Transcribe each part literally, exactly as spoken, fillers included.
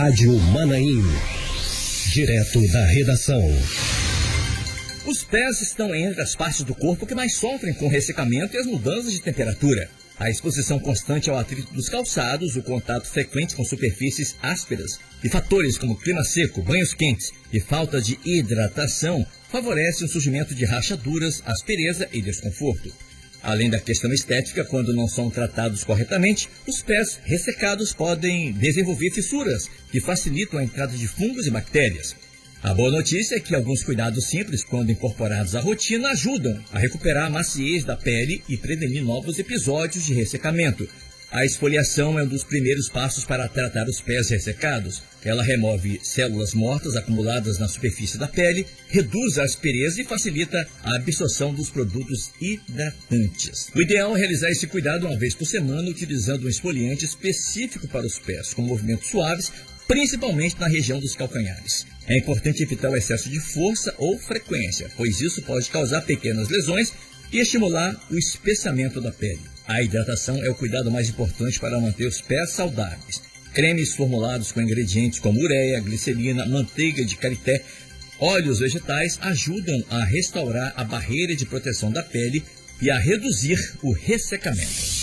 Rádio Manaim. Direto da redação. Os pés estão entre as partes do corpo que mais sofrem com o ressecamento e as mudanças de temperatura. A exposição constante ao atrito dos calçados, o contato frequente com superfícies ásperas e fatores como clima seco, banhos quentes e falta de hidratação favorecem o surgimento de rachaduras, aspereza e desconforto. Além da questão estética, quando não são tratados corretamente, os pés ressecados podem desenvolver fissuras que facilitam a entrada de fungos e bactérias. A boa notícia é que alguns cuidados simples, quando incorporados à rotina, ajudam a recuperar a maciez da pele e prevenir novos episódios de ressecamento. A esfoliação é um dos primeiros passos para tratar os pés ressecados. Ela remove células mortas acumuladas na superfície da pele, reduz a aspereza e facilita a absorção dos produtos hidratantes. O ideal é realizar esse cuidado uma vez por semana, utilizando um esfoliante específico para os pés, com movimentos suaves, principalmente na região dos calcanhares. É importante evitar o excesso de força ou frequência, pois isso pode causar pequenas lesões e estimular o espessamento da pele. A hidratação é o cuidado mais importante para manter os pés saudáveis. Cremes formulados com ingredientes como ureia, glicerina, manteiga de karité, óleos vegetais ajudam a restaurar a barreira de proteção da pele e a reduzir o ressecamento.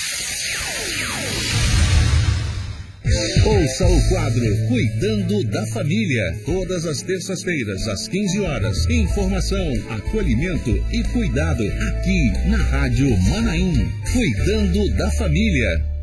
Ouça o quadro Cuidando da Família, todas as terças-feiras, às quinze horas. Informação, acolhimento e cuidado aqui na Rádio Manaim. Cuidando da Família.